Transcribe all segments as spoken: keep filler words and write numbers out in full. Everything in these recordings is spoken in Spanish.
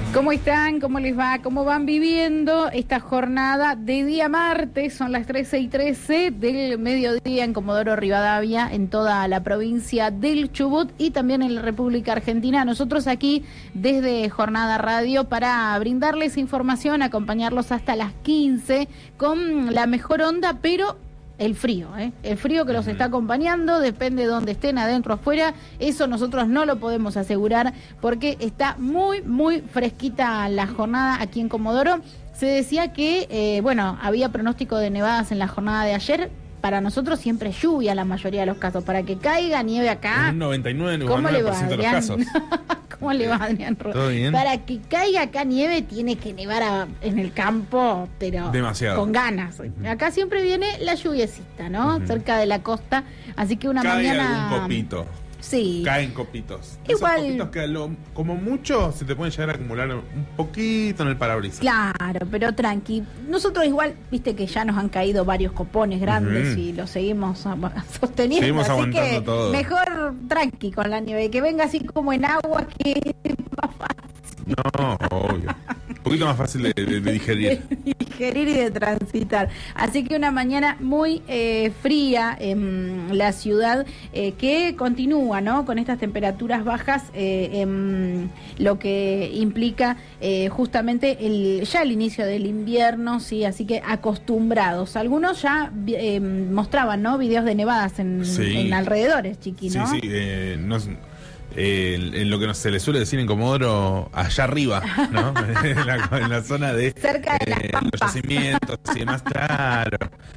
¿Cómo están? ¿Cómo les va? ¿Cómo van viviendo esta jornada de día martes? Son las trece y trece del mediodía en Comodoro Rivadavia, en toda la provincia del Chubut y también en la República Argentina. Nosotros aquí desde Jornada Radio para brindarles información, acompañarlos hasta las quince con la mejor onda, pero el frío, ¿eh? El frío que los está acompañando, depende de dónde estén, adentro o afuera, eso nosotros no lo podemos asegurar porque está muy, muy fresquita la jornada aquí en Comodoro. Se decía que, eh, bueno, había pronóstico de nevadas en la jornada de ayer. Para nosotros siempre lluvia la mayoría de los casos. Para que caiga nieve acá. Un noventa y nueve coma nueve por ciento de los casos. ¿Cómo le va, Adrián? ¿Todo bien? Para que caiga acá nieve tiene que nevar a, en el campo, pero demasiado. Con ganas. Uh-huh. Acá siempre viene la lluviecita, ¿no? Uh-huh. Cerca de la costa. Así que una Cae mañana... algún copito. Sí. Caen copitos. Igual. Esos copitos que lo, como mucho se te pueden llegar a acumular un poquito en el parabrisas. Claro, pero tranqui. Nosotros igual, viste que ya nos han caído varios copones grandes uh-huh. y los seguimos sosteniendo. Seguimos así aguantando que todo. Mejor tranqui con la nieve, que venga así como en agua, que es más fácil. No, obvio. Un poquito más fácil de, de, de digerir. De digerir y de transitar. Así que una mañana muy eh, fría en la ciudad eh, que continúa, ¿no? Con estas temperaturas bajas, eh, en lo que implica eh, justamente el ya el inicio del invierno, sí, así que acostumbrados. Algunos ya eh, mostraban, ¿no? Videos de nevadas en, sí. en alrededores, Chiqui, ¿no? Sí, sí, eh, no Eh, en lo que se le suele decir en Comodoro, allá arriba, ¿no? en, la, en la zona de, cerca de eh, los yacimientos y demás, claro.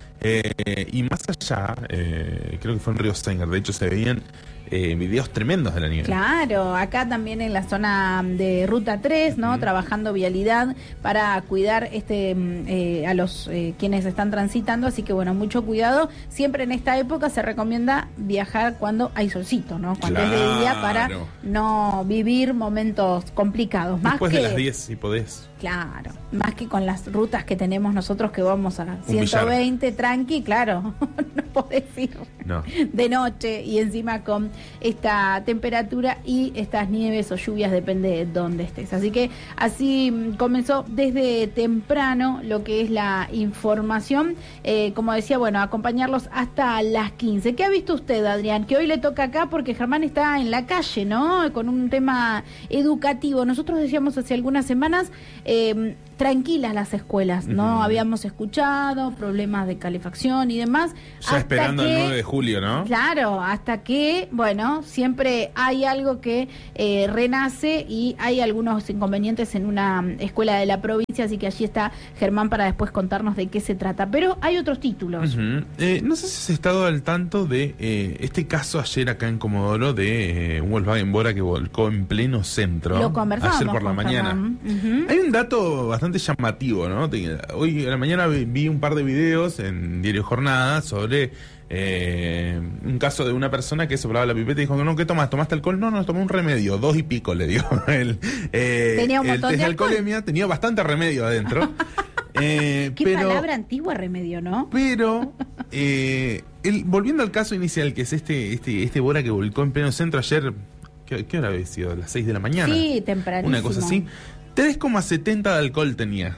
Eh, y más allá, eh, creo que fue en Río Sanger, de hecho se veían eh, videos tremendos de la nieve. Claro, acá también en la zona de Ruta tres, ¿no? Uh-huh. Trabajando vialidad para cuidar este eh, a los eh, quienes están transitando, así que bueno, mucho cuidado. Siempre en esta época se recomienda viajar cuando hay solcito, ¿no? Cuando claro. es de día para no vivir momentos complicados. Más Después que, de las diez si podés. Claro, más que con las rutas que tenemos nosotros que vamos a ciento veinte tranqui, claro, no podés ir no. de noche y encima con esta temperatura y estas nieves o lluvias, depende de dónde estés. Así que así comenzó desde temprano lo que es la información. Eh, como decía, bueno, acompañarlos hasta las quince. ¿Qué ha visto usted, Adrián? Que hoy le toca acá porque Germán está en la calle, ¿no? Con un tema educativo. Nosotros decíamos hace algunas semanas... Eh, tranquilas las escuelas, ¿no? Uh-huh. Habíamos escuchado problemas de calefacción y demás. Ya esperando que, el nueve de julio, ¿no? Claro, hasta que, bueno, siempre hay algo que eh, renace y hay algunos inconvenientes en una escuela de la provincia, así que allí está Germán para después contarnos de qué se trata. Pero hay otros títulos. Uh-huh. eh, no sé si has estado al tanto de eh, este caso ayer acá en Comodoro de eh, un Volkswagen Bora que volcó en pleno centro. Lo conversamos ayer por la mañana. Uh-huh. Hay un dato bastante llamativo, ¿no? Hoy a la mañana vi un par de videos en Diario Jornada sobre eh, un caso de una persona que soplaba la pipeta y dijo, no, ¿qué tomas? ¿Tomaste alcohol? No, no, tomé un remedio, dos y pico le dio. el, eh, tenía un montón el test de alcohol. alcoholemia, tenía bastante remedio adentro. eh, Qué pero, palabra antigua, remedio, ¿no? Pero, eh, el, volviendo al caso inicial, que es este, este, este Bora que volcó en pleno centro ayer, ¿qué, qué hora había sido? ¿A las seis de la mañana? Sí, tempranísimo. Una cosa así. tres coma setenta de alcohol tenía.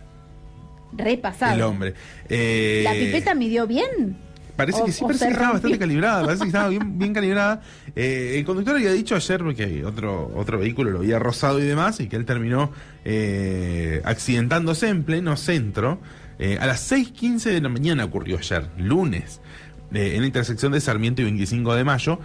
Repasado. El hombre. Eh, ¿La pipeta midió bien? Parece o, que sí, parece que estaba bastante calibrada, parece que estaba bien, bien calibrada. Eh, el conductor había dicho ayer que otro, otro vehículo lo había rozado y demás, y que él terminó eh, accidentándose en pleno centro. Eh, a las seis quince de la mañana ocurrió ayer, lunes. Eh, en la intersección de Sarmiento y veinticinco de mayo,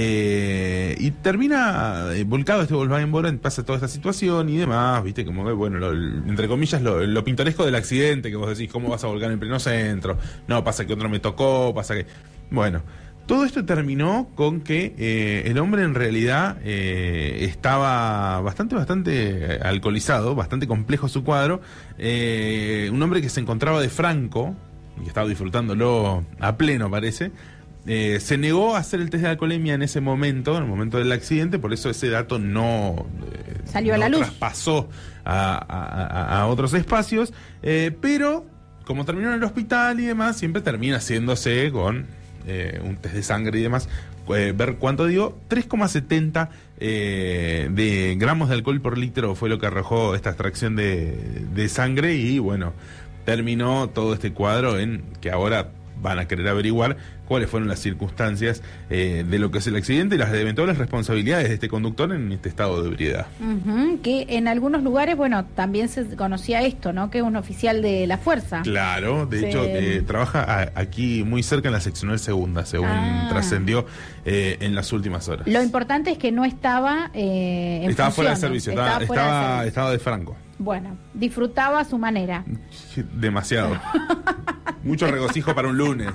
eh, y termina eh, volcado este Volkswagen Bora, pasa toda esta situación y demás, viste, como que, bueno, lo, entre comillas, lo, lo pintoresco del accidente, que vos decís, ¿cómo vas a volcar en pleno centro? No, pasa que otro me tocó, pasa que... Bueno, todo esto terminó con que eh, el hombre en realidad eh, estaba bastante, bastante alcoholizado, bastante complejo su cuadro, eh, un hombre que se encontraba de Franco, y estaba disfrutándolo a pleno, parece, eh, se negó a hacer el test de alcoholemia en ese momento, en el momento del accidente, por eso ese dato no eh, salió no a la luz, traspasó a, a, a otros espacios, eh, pero como terminó en el hospital y demás, siempre termina haciéndose con eh, un test de sangre y demás, eh, ver cuánto dio, tres coma setenta eh, de gramos de alcohol por litro fue lo que arrojó esta extracción de, de sangre y bueno, terminó todo este cuadro en que ahora van a querer averiguar cuáles fueron las circunstancias eh, de lo que es el accidente y las eventuales responsabilidades de este conductor en este estado de ebriedad. Uh-huh, que en algunos lugares, bueno, también se conocía esto, ¿no? Que es un oficial de la fuerza. Claro, de se... hecho eh, trabaja a, aquí muy cerca en la seccional segunda, según ah. trascendió eh, en las últimas horas. Lo importante es que no estaba eh, en Estaba fuera de funciones. servicio, estaba, estaba, estaba, de servicio. estaba de franco. Bueno, disfrutaba a su manera. Demasiado. Mucho regocijo para un lunes.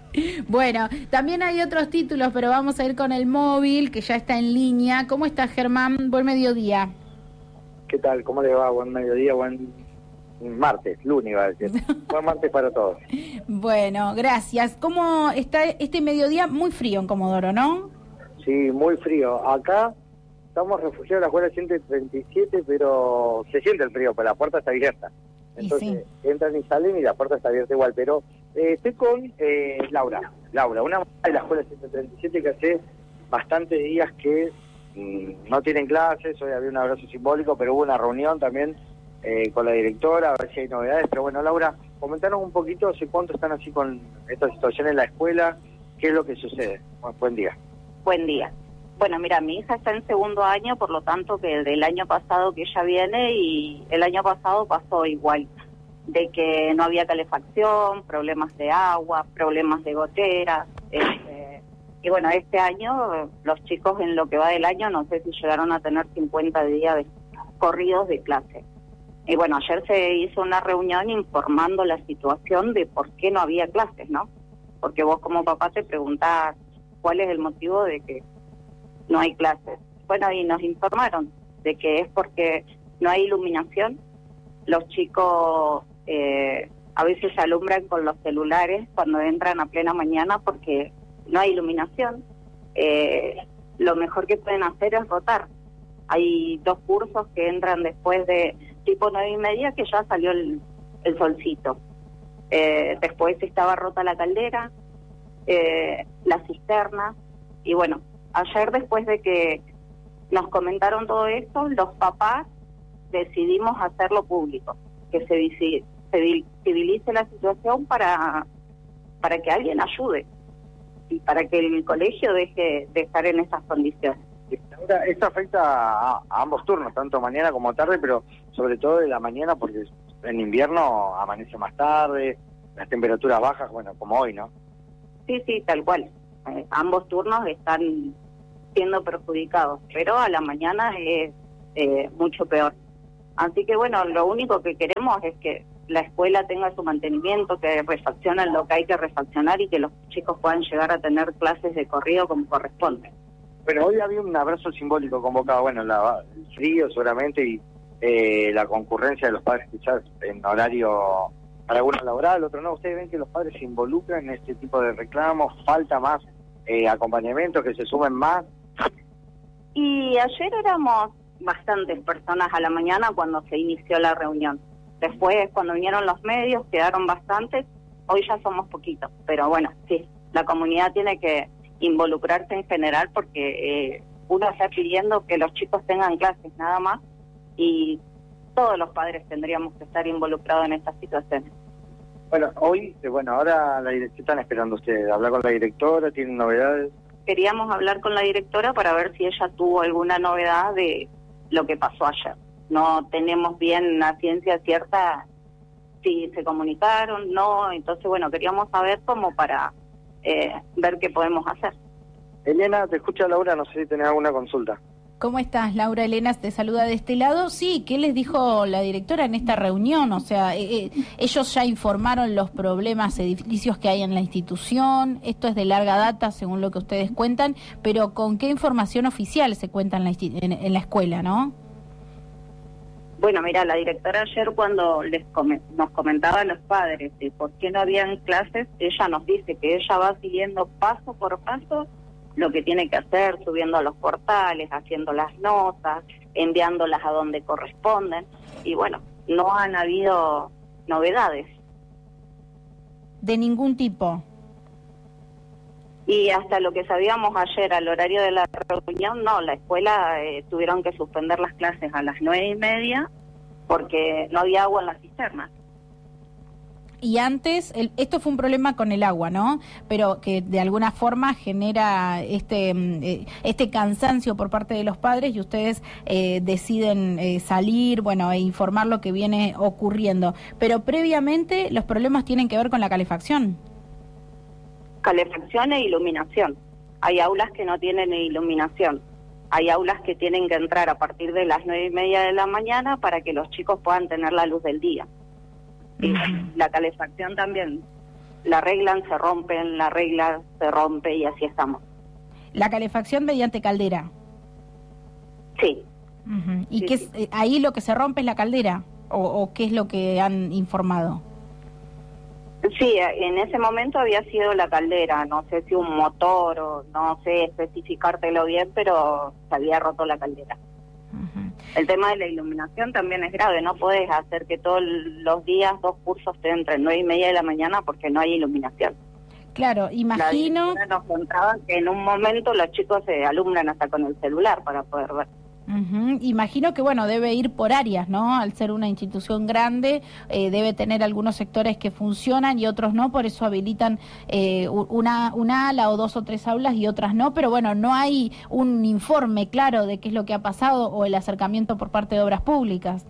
Bueno, también hay otros títulos, pero vamos a ir con el móvil, que ya está en línea. ¿Cómo está, Germán? Buen mediodía. ¿Qué tal? ¿Cómo le va? Buen mediodía, buen martes, lunes iba a decir. Buen martes para todos. Bueno, gracias. ¿Cómo está este mediodía? Muy frío en Comodoro, ¿no? Sí, muy frío. Acá estamos refugiados en la escuela ciento treinta y siete, pero se siente el frío, pero la puerta está abierta. Entonces sí. Entran y salen y la puerta está abierta igual, pero eh, estoy con eh, Laura, Laura, una mamá de la escuela ciento treinta y siete que hace bastantes días que mmm, no tienen clases. Hoy había un abrazo simbólico, pero hubo una reunión también eh, con la directora, a ver si hay novedades. Pero bueno, Laura, comentanos un poquito hace cuánto están así con esta situación en la escuela, qué es lo que sucede. Bueno, buen día. Buen día. Bueno, mira, mi hija está en segundo año, por lo tanto que del año pasado que ella viene, y el año pasado pasó igual, de que no había calefacción, problemas de agua, problemas de goteras, este, y bueno, este año los chicos en lo que va del año no sé si llegaron a tener cincuenta días de, corridos de clase. Y bueno, ayer se hizo una reunión informando la situación de por qué no había clases, ¿no? Porque vos como papá te preguntás cuál es el motivo de que no hay clases. Bueno, y nos informaron de que es porque no hay iluminación. Los chicos eh, a veces se alumbran con los celulares cuando entran a plena mañana porque no hay iluminación. Eh, lo mejor que pueden hacer es rotar. Hay dos cursos que entran después de tipo nueve y media que ya salió el, el solcito. Eh, después estaba rota la caldera, eh, la cisterna, y bueno, ayer después de que nos comentaron todo esto, los papás decidimos hacerlo público, que se, visi, se visibilice la situación para, para que alguien ayude y para que el colegio deje de estar en esas condiciones. Ahora, esto afecta a, a ambos turnos, tanto mañana como tarde, pero sobre todo de la mañana, porque en invierno amanece más tarde, las temperaturas bajas, bueno, como hoy, ¿no? Sí, sí, tal cual. Eh, ambos turnos están siendo perjudicados, pero a la mañana es eh, mucho peor. Así que bueno, lo único que queremos es que la escuela tenga su mantenimiento, que refaccionen lo que hay que refaccionar y que los chicos puedan llegar a tener clases de corrido como corresponde. Bueno, hoy había un abrazo simbólico convocado, bueno, la, el frío seguramente y eh, la concurrencia de los padres quizás en horario para algunos laboral, otro no. ¿Ustedes ven que los padres se involucran en este tipo de reclamos? ¿Falta más eh, acompañamiento, que se sumen más? Y ayer éramos bastantes personas a la mañana cuando se inició la reunión. Después, cuando vinieron los medios, quedaron bastantes. Hoy ya somos poquitos, pero bueno, sí, la comunidad tiene que involucrarse en general porque eh, uno está pidiendo que los chicos tengan clases nada más y todos los padres tendríamos que estar involucrados en estas situaciones. Bueno, hoy, eh, bueno, ahora la ¿qué están esperando ustedes? ¿Hablar con la directora? ¿Tienen novedades? Queríamos hablar con la directora para ver si ella tuvo alguna novedad de lo que pasó ayer. No tenemos bien la ciencia cierta si se comunicaron, no, entonces bueno, queríamos saber como para eh, ver qué podemos hacer. Elena, te escucha Laura, no sé si tenés alguna consulta. ¿Cómo estás, Laura? Elena te saluda de este lado. Sí, ¿qué les dijo la directora en esta reunión? O sea, eh, eh, ellos ya informaron los problemas edilicios que hay en la institución. Esto es de larga data, según lo que ustedes cuentan, pero ¿con qué información oficial se cuenta en la, en, en la escuela, no? Bueno, mira, la directora ayer cuando les come, nos comentaba a los padres de por qué no habían clases, ella nos dice que ella va siguiendo paso por paso lo que tiene que hacer, subiendo a los portales, haciendo las notas, enviándolas a donde corresponden, y bueno, no han habido novedades. ¿De ningún tipo? Y hasta lo que sabíamos ayer al horario de la reunión, no, la escuela eh, tuvieron que suspender las clases a las nueve y media porque no había agua en las cisternas. Y antes, el, esto fue un problema con el agua, ¿no? Pero que de alguna forma genera este eh, este cansancio por parte de los padres y ustedes eh, deciden eh, salir, bueno, e informar lo que viene ocurriendo. Pero previamente los problemas tienen que ver con la calefacción. Calefacción e iluminación. Hay aulas que no tienen iluminación. Hay aulas que tienen que entrar a partir de las nueve y media de la mañana para que los chicos puedan tener la luz del día. Y la calefacción también, la arreglan, se rompen, la regla se rompe y así estamos. ¿La calefacción mediante caldera? Sí. Uh-huh. ¿Y sí, qué sí. es, ahí lo que se rompe es la caldera? ¿O, o qué es lo que han informado? Sí, en ese momento había sido la caldera, no sé si un motor o no sé especificártelo bien, pero se había roto la caldera. Uh-huh. El tema de la iluminación también es grave, no podés hacer que todos los días dos cursos estén entre nueve y media de la mañana porque no hay iluminación. Claro, imagino... La nos contaba que en un momento los chicos se alumbran hasta con el celular para poder ver. Uh-huh. Imagino que, bueno, debe ir por áreas, ¿no? Al ser una institución grande, eh, debe tener algunos sectores que funcionan y otros no, por eso habilitan eh, una, una ala o dos o tres aulas y otras no, pero bueno, no hay un informe claro de qué es lo que ha pasado o el acercamiento por parte de obras públicas.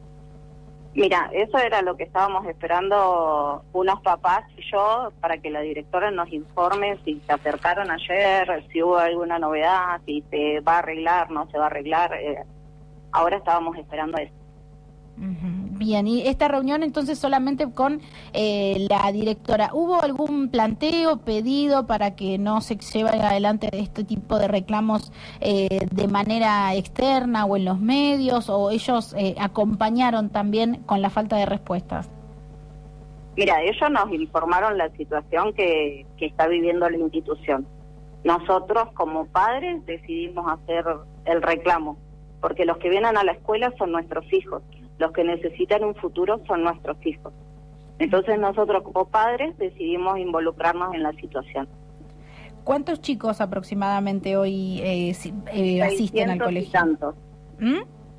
Mira, eso era lo que estábamos esperando unos papás y yo, para que la directora nos informe si se acercaron ayer, si hubo alguna novedad, si se va a arreglar, no se va a arreglar. Eh, ahora estábamos esperando eso. Uh-huh. Bien, y esta reunión entonces solamente con eh, la directora. ¿Hubo algún planteo, pedido para que no se lleve adelante este tipo de reclamos eh, de manera externa o en los medios, o ellos eh, acompañaron también con la falta de respuestas? Mira, ellos nos informaron la situación que, que está viviendo la institución. Nosotros como padres decidimos hacer el reclamo, porque los que vienen a la escuela son nuestros hijos. Los que necesitan un futuro son nuestros hijos. Entonces nosotros como padres decidimos involucrarnos en la situación. ¿Cuántos chicos aproximadamente hoy eh, eh, asisten al colegio? Y tantos. ¿Mm?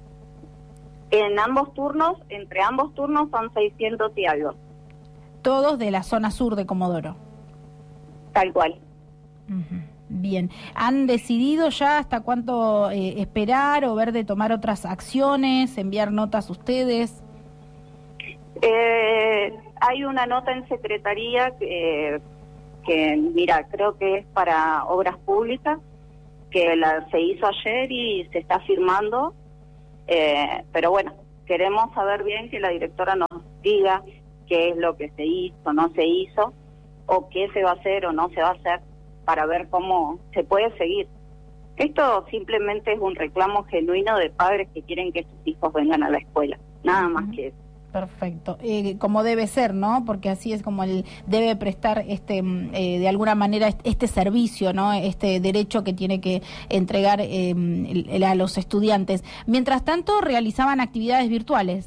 En ambos turnos, entre ambos turnos son seiscientos y algo. Todos de la zona sur de Comodoro. Tal cual. Uh-huh. Bien, ¿han decidido ya hasta cuánto eh, esperar o ver de tomar otras acciones, enviar notas ustedes? Eh, hay una nota en secretaría que, que, mira, creo que es para obras públicas, que la, se hizo ayer y se está firmando, eh, pero bueno, queremos saber bien que la directora nos diga qué es lo que se hizo, no se hizo, o qué se va a hacer o no se va a hacer, para ver cómo se puede seguir. Esto simplemente es un reclamo genuino de padres que quieren que sus hijos vengan a la escuela, nada más que eso. Perfecto, eh, como debe ser, ¿no? Porque así es como él debe prestar este eh, de alguna manera este servicio, ¿no? Este derecho que tiene que entregar eh, el, a los estudiantes. Mientras tanto, realizaban actividades virtuales.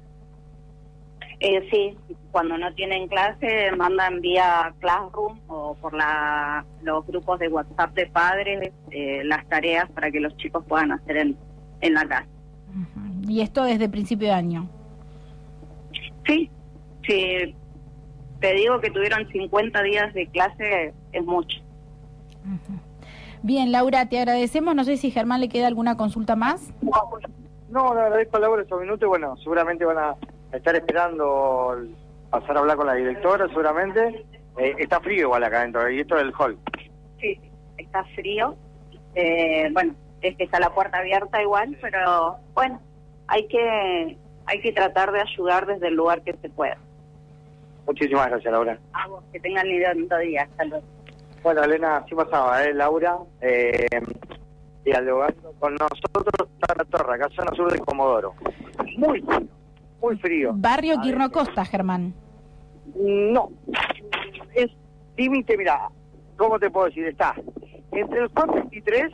Eh, sí, cuando no tienen clase mandan vía Classroom o por la, los grupos de WhatsApp de padres eh, las tareas para que los chicos puedan hacer en, en la casa. Uh-huh. ¿Y esto desde principio de año? Sí, sí, te digo que tuvieron cincuenta días de clase, es mucho. Uh-huh. Bien, Laura, te agradecemos. No sé si Germán le queda alguna consulta más. No, le agradezco a Laura estos minutos. Bueno, seguramente van a estar esperando pasar a hablar con la directora, seguramente. Eh, está frío igual acá adentro, y esto es el hall. Sí, está frío. Eh, bueno, es que está la puerta abierta igual, pero bueno, hay que hay que tratar de ayudar desde el lugar que se pueda. Muchísimas gracias, Laura. A vos, que tengan lindo día. Hasta luego. Bueno, Elena, así pasaba, ¿eh? Laura, eh, dialogando con nosotros, está la torre, acá zona sur de Comodoro. Muy frío, muy frío. Barrio Quirno Costa, Germán. No, es límite, mira, ¿cómo te puedo decir? Está entre el Juan veintitrés,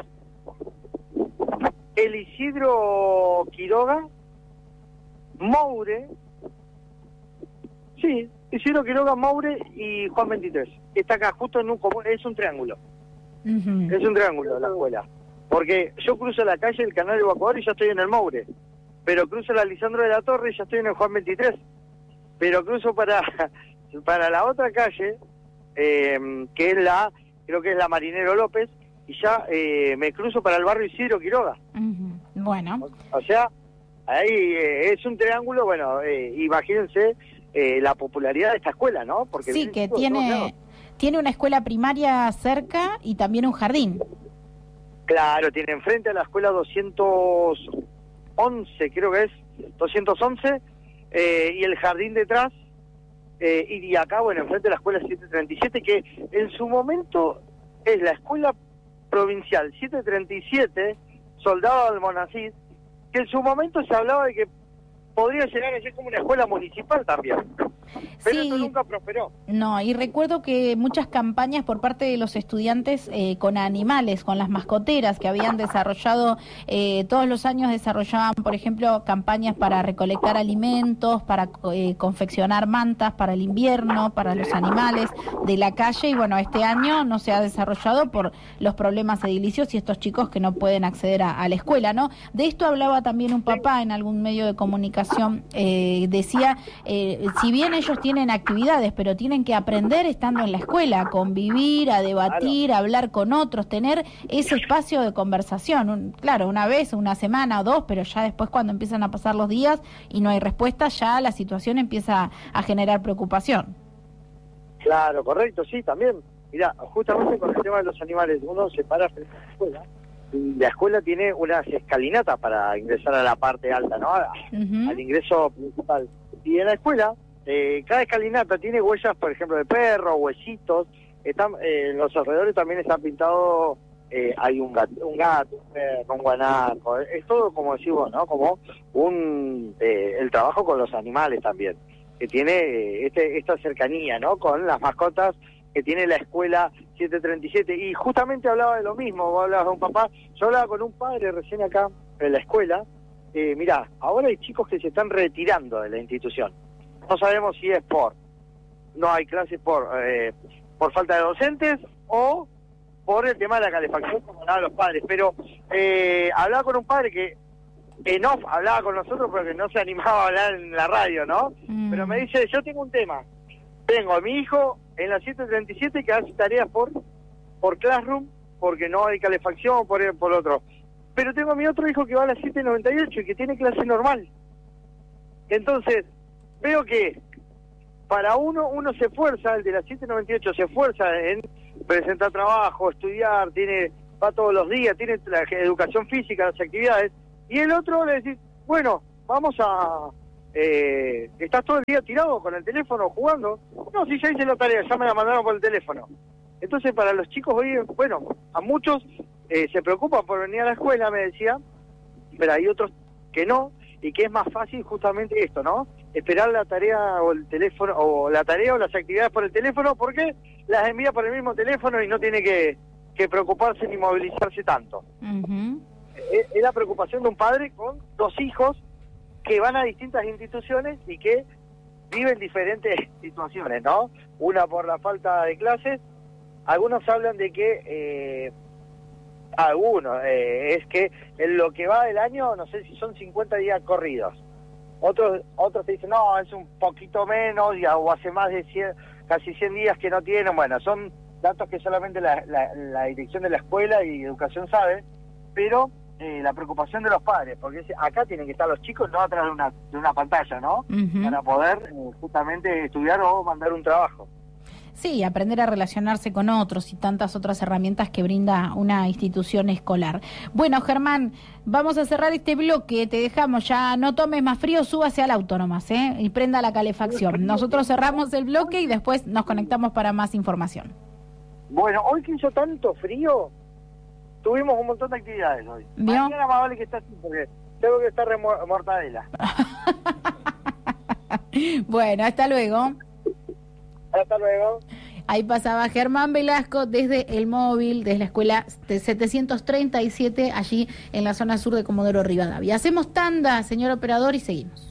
el Isidro Quiroga, Moure, sí, Isidro Quiroga, Maure y Juan veintitrés. Está acá justo en un común, es un triángulo. Uh-huh. Es un triángulo la escuela. Porque yo cruzo la calle del Canal Evacuador y ya estoy en el Maure. Pero cruzo la Lisandro de la Torre y ya estoy en el Juan veintitrés. Pero cruzo para, para la otra calle, eh, que es la, creo que es la Marinero López, y ya eh, me cruzo para el barrio Isidro Quiroga. Uh-huh. Bueno. O, o sea, ahí eh, es un triángulo, bueno, eh, imagínense eh, la popularidad de esta escuela, ¿no? Porque sí, que tiene, tiene una escuela primaria cerca y también un jardín. Claro, tiene enfrente a la escuela doscientos once, creo que es, doscientos once, eh, y el jardín detrás, eh, y acá, bueno, enfrente a la escuela setecientos treinta y siete, que en su momento es la escuela provincial setecientos treinta y siete, Soldado Almonacid, que en su momento se hablaba de que podría llegar a ser como una escuela municipal también. Pero sí, eso nunca prosperó. No, y recuerdo que muchas campañas por parte de los estudiantes eh, con animales, con las mascoteras que habían desarrollado, eh, todos los años desarrollaban, por ejemplo, campañas para recolectar alimentos, para eh, confeccionar mantas para el invierno, para los animales de la calle, y bueno, este año no se ha desarrollado por los problemas edilicios y estos chicos que no pueden acceder a, a la escuela, ¿no? De esto hablaba también un papá en algún medio de comunicación, eh, decía, eh, si bien ellos tienen actividades, pero tienen que aprender estando en la escuela, a convivir, a debatir, claro, a hablar con otros, tener ese espacio de conversación. Un, claro, una vez, una semana o dos, pero ya después cuando empiezan a pasar los días y no hay respuesta, ya la situación empieza a generar preocupación. Claro, correcto, sí, también. Mira, justamente con el tema de los animales, uno se para frente a la escuela y la escuela tiene unas escalinatas para ingresar a la parte alta, ¿no? A, uh-huh. Al ingreso principal. Y en la escuela, Eh, cada escalinata tiene huellas, por ejemplo, de perro, huesitos. Están, eh, en los alrededores también están pintados, eh, hay un gato, un gato, un perro, un guanaco. Es todo, como decís vos, ¿no? Como un eh, el trabajo con los animales también, que tiene eh, este, esta cercanía, ¿no? Con las mascotas que tiene la escuela setecientos treinta y siete. Y justamente hablaba de lo mismo, vos hablabas de un papá, yo hablaba con un padre recién acá en la escuela. Eh, mirá, ahora hay chicos que se están retirando de la institución. No sabemos si es por no hay clases por eh, por falta de docentes o por el tema de la calefacción, como hablaban los padres. Pero eh, hablaba con un padre que en off hablaba con nosotros porque no se animaba a hablar en la radio, ¿no? Mm. Pero me dice, yo tengo un tema. Tengo a mi hijo en la setecientos treinta y siete que hace tareas por por Classroom, porque no hay calefacción, por, por otro. Pero tengo a mi otro hijo que va a la setecientos noventa y ocho y que tiene clase normal. Entonces, veo que para uno, uno se esfuerza, el de la setecientos noventa y ocho se esfuerza en presentar trabajo, estudiar, tiene va todos los días, tiene la educación física, las actividades, y el otro le decís, bueno, vamos a... Eh, ¿estás todo el día tirado con el teléfono jugando? No, si ya hice la tarea, ya me la mandaron por el teléfono. Entonces para los chicos hoy, bueno, a muchos eh, se preocupan por venir a la escuela, me decía, pero hay otros que no, y que es más fácil justamente esto, ¿no? Esperar la tarea o el teléfono, o la tarea o las actividades por el teléfono, porque las envía por el mismo teléfono y no tiene que, que preocuparse ni movilizarse tanto. Uh-huh. es, es la preocupación de un padre con dos hijos que van a distintas instituciones y que viven diferentes situaciones, ¿no? Una por la falta de clases, algunos hablan de que... Eh, algunos, eh, es que en lo que va del año, no sé si son cincuenta días corridos. Otros otros te dicen, no, es un poquito menos, ya, o hace más de cien, casi cien días que no tienen. Bueno, son datos que solamente la, la, la dirección de la escuela y educación sabe, pero eh, la preocupación de los padres, porque acá tienen que estar los chicos no atrás de una, de una pantalla, ¿no? Uh-huh. Para poder eh, justamente estudiar o mandar un trabajo. Sí, aprender a relacionarse con otros y tantas otras herramientas que brinda una institución escolar. Bueno, Germán, vamos a cerrar este bloque, te dejamos, ya no tomes más frío, súbase al auto nomás, ¿eh? Y prenda la calefacción. Nosotros cerramos el bloque y después nos conectamos para más información. Bueno, hoy que hizo tanto frío, tuvimos un montón de actividades hoy. ¿Vio? Mañana más vale que esté así, porque tengo que estar de mortadela. Bueno, hasta luego. Hasta luego. Ahí pasaba Germán Velasco desde el móvil, desde la escuela de setecientos treinta y siete, allí en la zona sur de Comodoro Rivadavia. Hacemos tanda, señor operador, y seguimos.